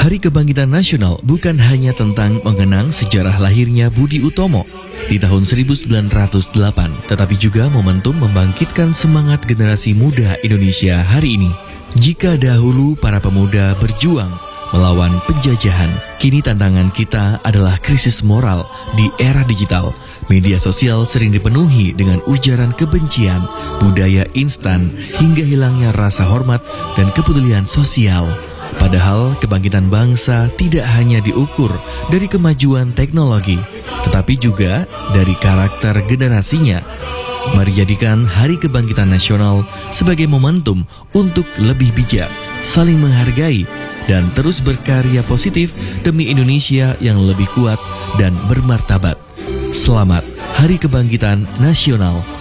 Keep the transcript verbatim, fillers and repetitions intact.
Hari Kebangkitan Nasional bukan hanya tentang mengenang sejarah lahirnya Budi Utomo di tahun seribu sembilan ratus delapan, tetapi juga momentum membangkitkan semangat generasi muda Indonesia hari ini. Jika dahulu para pemuda berjuang melawan penjajahan, kini tantangan kita adalah krisis moral di era digital. Media sosial sering dipenuhi dengan ujaran kebencian, budaya instan, hingga hilangnya rasa hormat dan kepedulian sosial. Padahal kebangkitan bangsa tidak hanya diukur dari kemajuan teknologi, tetapi juga dari karakter generasinya. Mari jadikan Hari Kebangkitan Nasional sebagai momentum untuk lebih bijak, saling menghargai, dan terus berkarya positif demi Indonesia yang lebih kuat dan bermartabat. Selamat Hari Kebangkitan Nasional.